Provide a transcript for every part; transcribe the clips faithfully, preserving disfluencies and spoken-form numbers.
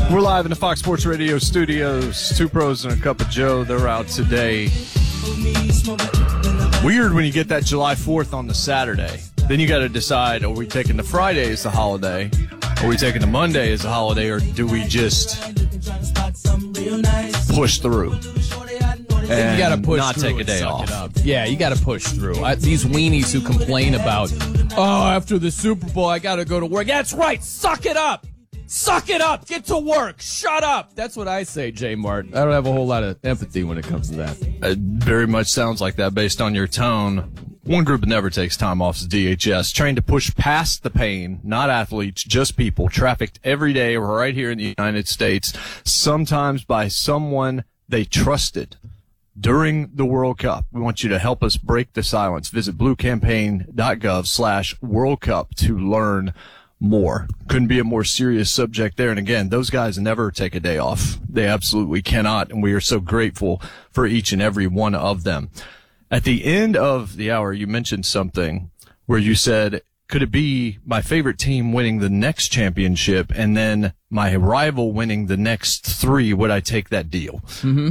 We're live in the Fox Sports Radio studios. Two pros and a cup of Joe. They're out today. Weird when you get that July fourth on the Saturday. Then you got to decide, are we taking the Friday as the holiday? Are we taking the Monday as a holiday? Or do we just push through? And you got to push not through take a and day suck off. it up. Yeah, you got to push through. I, these weenies who complain about, oh, after the Super Bowl, I got to go to work. Yeah, that's right. Suck it up. Suck it up. Get to work. Shut up. That's what I say, Jay Martin. I don't have a whole lot of empathy when it comes to that. It very much sounds like that based on your tone. One group that never takes time off is D H S, trying to push past the pain, not athletes, just people, trafficked every day right here in the United States, sometimes by someone they trusted during the World Cup. We want you to help us break the silence. Visit bluecampaign.gov slash World Cup to learn more. Couldn't be a more serious subject there. And again, those guys never take a day off. They absolutely cannot. And we are so grateful for each and every one of them. At the end of the hour, you mentioned something where you said, could it be my favorite team winning the next championship and then my rival winning the next three? Would I take that deal? Mm-hmm.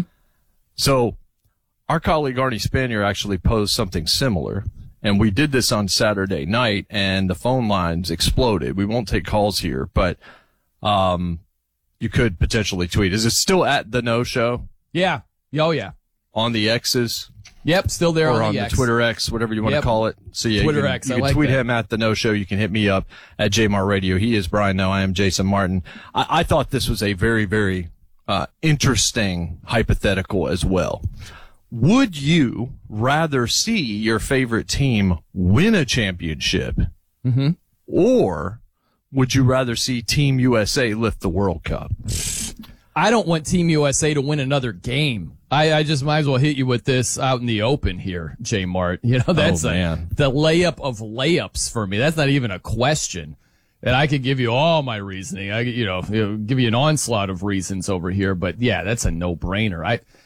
So our colleague Arnie Spanier actually posed something similar. And we did this on Saturday night, and the phone lines exploded. We won't take calls here, but um, you could potentially tweet. Is it still at the No Show? Yeah. Oh, yeah. On the X's? Yep, still there or on, on the, the X. Twitter X, whatever you want Yep. to call it. So yeah, Twitter you can, X, you I can like tweet that. him at the No Show. You can hit me up at J M R Radio. He is Brian Noe. I am Jason Martin. I, I thought this was a very, very uh, interesting hypothetical as well. Would you rather see your favorite team win a championship, Mm-hmm. or would you rather see Team U S A lift the World Cup? I don't want Team U S A to win another game. I, I just might as well hit you with this out in the open here, J Mart. You know, that's Oh, a, man. the layup of layups for me. That's not even a question. And I could give you all my reasoning. I could, you know, you know, give you an onslaught of reasons over here. But yeah, that's a no-brainer. I